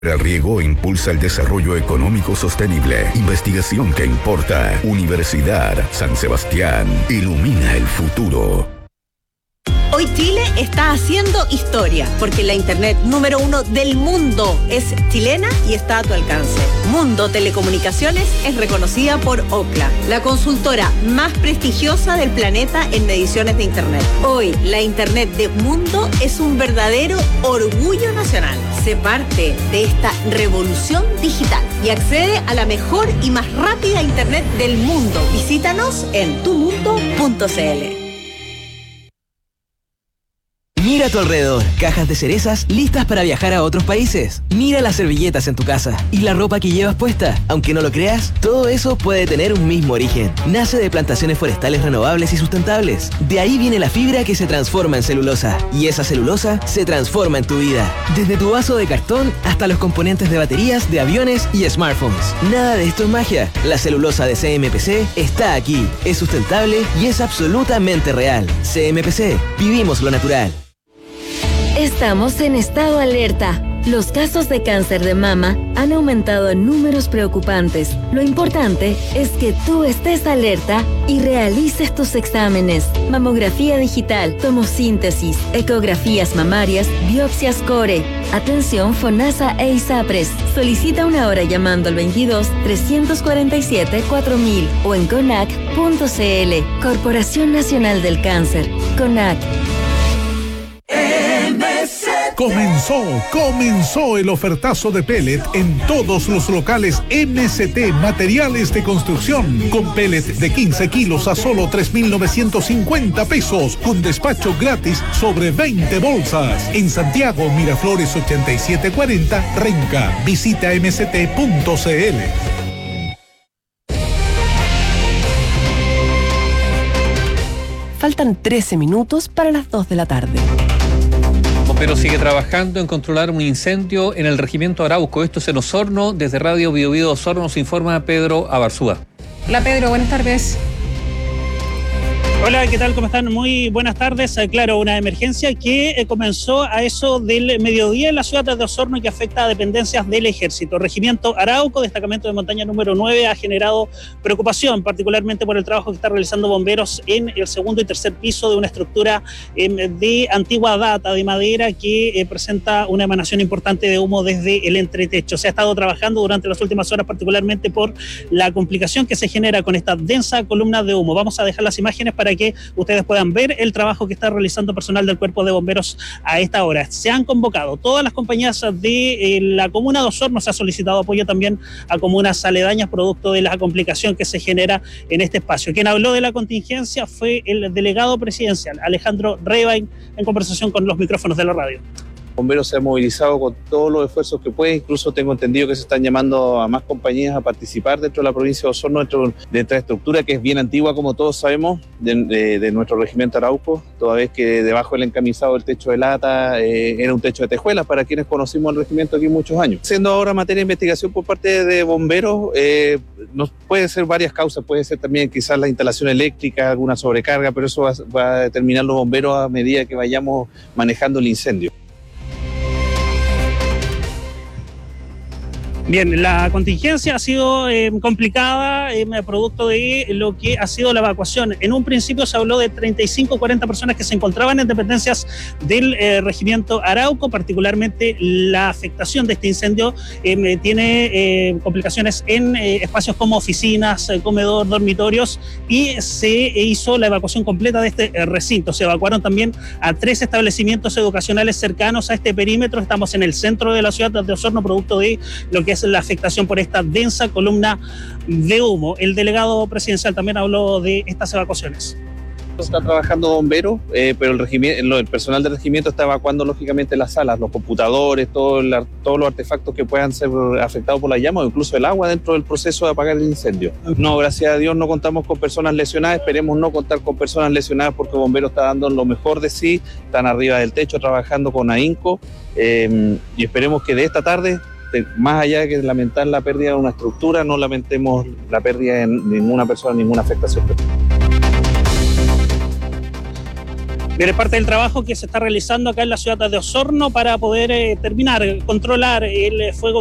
El riego impulsa el desarrollo económico sostenible. Investigación que importa. Universidad San Sebastián. Ilumina el futuro. Hoy Chile está haciendo historia, porque la internet número 1 del mundo es chilena y está a tu alcance. Mundo Telecomunicaciones es reconocida por Ookla, la consultora más prestigiosa del planeta en mediciones de internet. Hoy, la internet de Mundo es un verdadero orgullo nacional. Sé parte de esta revolución digital y accede a la mejor y más rápida internet del mundo. Visítanos en tumundo.cl. Mira a tu alrededor, cajas de cerezas listas para viajar a otros países. Mira las servilletas en tu casa y la ropa que llevas puesta. Aunque no lo creas, todo eso puede tener un mismo origen. Nace de plantaciones forestales renovables y sustentables. De ahí viene la fibra que se transforma en celulosa. Y esa celulosa se transforma en tu vida. Desde tu vaso de cartón hasta los componentes de baterías, de aviones y smartphones. Nada de esto es magia. La celulosa de CMPC está aquí. Es sustentable y es absolutamente real. CMPC, vivimos lo natural. Estamos en estado alerta. Los casos de cáncer de mama han aumentado en números preocupantes. Lo importante es que tú estés alerta y realices tus exámenes. Mamografía digital, tomosíntesis, ecografías mamarias, biopsias core. Atención FONASA e ISAPRES. Solicita una hora llamando al 22-347-4000 o en CONAC.cl. Corporación Nacional del Cáncer. CONAC. Comenzó el ofertazo de pellet en todos los locales MST Materiales de Construcción, con pellet de 15 kilos a solo 3.950 pesos, con despacho gratis sobre 20 bolsas. En Santiago, Miraflores 8740, Renca. Visita mst.cl. Faltan 13 minutos para las 2 de la tarde. Pero sigue trabajando en controlar un incendio en el regimiento Arauco. Esto es en Osorno. Desde Radio Bio Bio Osorno nos informa Pedro Abarzúa. Hola Pedro, buenas tardes. Hola, ¿qué tal? ¿Cómo están? Muy buenas tardes. Claro, una emergencia que comenzó a eso del mediodía en la ciudad de Osorno y que afecta a dependencias del Ejército. Regimiento Arauco, destacamento de montaña número 9, ha generado preocupación, particularmente por el trabajo que está realizando bomberos en el segundo y tercer piso de una estructura de antigua data, de madera, que presenta una emanación importante de humo desde el entretecho. Se ha estado trabajando durante las últimas horas, particularmente por la complicación que se genera con esta densa columna de humo. Vamos a dejar las imágenes para que ustedes puedan ver el trabajo que está realizando personal del Cuerpo de Bomberos a esta hora. Se han convocado todas las compañías de la comuna de Osorno, se ha solicitado apoyo también a comunas aledañas producto de la complicación que se genera en este espacio. Quien habló de la contingencia fue el delegado presidencial, Alejandro Rebain, en conversación con los micrófonos de la radio. Bomberos se ha movilizado con todos los esfuerzos que puede, incluso tengo entendido que se están llamando a más compañías a participar dentro de la provincia de Osorno, dentro de esta estructura que es bien antigua, como todos sabemos, de nuestro regimiento Arauco, toda vez que debajo del encamisado del techo de lata era un techo de tejuelas para quienes conocimos el regimiento aquí muchos años. Siendo ahora materia de investigación por parte de bomberos, nos puede ser varias causas, puede ser también quizás la instalación eléctrica, alguna sobrecarga, pero eso va a determinar los bomberos a medida que vayamos manejando el incendio. Bien, la contingencia ha sido complicada, producto de lo que ha sido la evacuación. En un principio se habló de 35 o 40 personas que se encontraban en dependencias del regimiento Arauco, particularmente la afectación de este incendio tiene complicaciones en espacios como oficinas, comedor, dormitorios, y se hizo la evacuación completa de este recinto. Se evacuaron también a 3 establecimientos educacionales cercanos a este perímetro. Estamos en el centro de la ciudad de Osorno, producto de lo que es la afectación por esta densa columna de humo. El delegado presidencial también habló de estas evacuaciones. Está trabajando bomberos, pero el personal del regimiento está evacuando lógicamente las salas, los computadores, todos los artefactos que puedan ser afectados por la llama o incluso el agua dentro del proceso de apagar el incendio. No, gracias a Dios no contamos con personas lesionadas, esperemos no contar con personas lesionadas porque Bomberos está dando lo mejor de sí, están arriba del techo trabajando con AINCO y esperemos que de esta tarde, más allá de que lamentar la pérdida de una estructura, no lamentemos la pérdida de ninguna persona, ninguna afectación. Bien, es parte del trabajo que se está realizando acá en la ciudad de Osorno para poder terminar, controlar el fuego